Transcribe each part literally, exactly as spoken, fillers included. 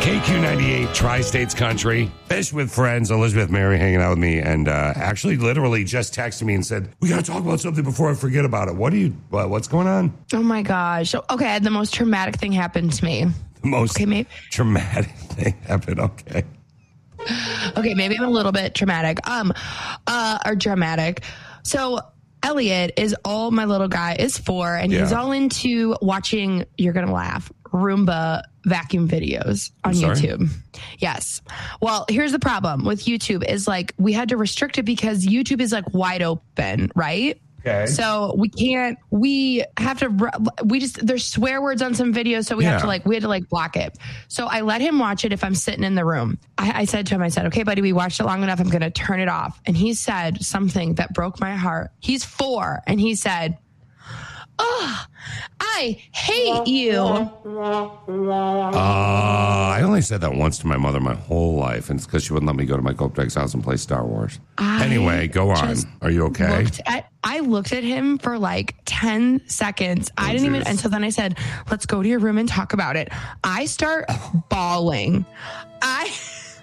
K Q ninety-eight, Tri-States Country. Fish with Friends. Elizabeth Mary hanging out with me and uh, actually literally just texted me and said, we got to talk about something before I forget about it. What do you, uh, what's going on? Oh my gosh. Okay, I had the most traumatic thing happen to me. The most okay, maybe. traumatic thing happened. Okay. Okay, maybe I'm a little bit traumatic. Um, uh, or dramatic. So Elliot is all my little guy is for, and Yeah. he's all into watching, you're going to laugh, Roomba vacuum videos on YouTube. Yes. Well, here's the problem with YouTube is like we had to restrict it because YouTube is like wide open, right? Okay. So we can't, we have to, we just, there's swear words on some videos. So we Yeah. have to like, we had to like block it. So I let him watch it if I'm sitting in the room. I, I said to him, I said, okay, buddy, we watched it long enough. I'm going to turn it off. And he said something that broke my heart. He's four. And he said, oh, I hate you. Uh, I only said that once to my mother my whole life, and it's because she wouldn't let me go to my Coptec's house and play Star Wars. I anyway, go on. just Are you okay? Looked at, I looked at him for like ten seconds. I didn't even, geez. until then I said, let's go to your room and talk about it. I start bawling. I...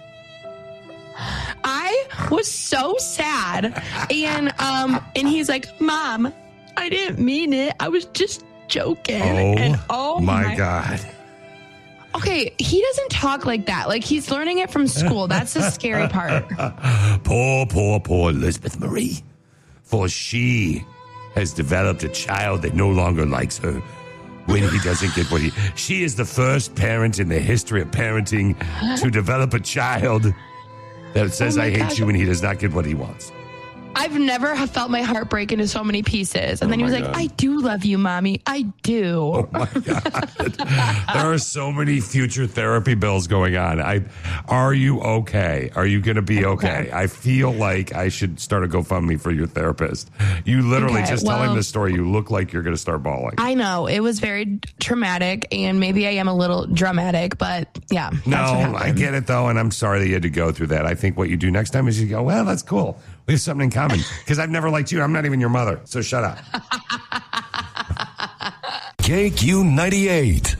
I was so sad. And um and he's like, Mom, I didn't mean it. I was just joking. Oh, and oh my, my God. Okay, he doesn't talk like that. Like he's learning it from school. That's the scary part. Poor, poor, poor Elizabeth Marie. For she has developed a child that no longer likes her when he doesn't get what he... She is the first parent in the history of parenting to develop a child that says, Oh my I hate gosh. you when he does not get what he wants. I've never have felt my heart break into so many pieces. And Oh then he was my like, God. I do love you, Mommy. I do. Oh my God. There are so many future therapy bills going on. I, are you okay? Are you going to be okay? Okay. I feel like I should start a GoFundMe for your therapist. You literally Okay, just telling well- the story, you look like you're going to start bawling. I know it was very traumatic, and maybe I am a little dramatic, but yeah. that's what No, happened. I get it though, and I'm sorry that you had to go through that. I think what you do next time is you go, well, that's cool. We have something in common because I've never liked you. I'm not even your mother, so shut up. K Q ninety-eight.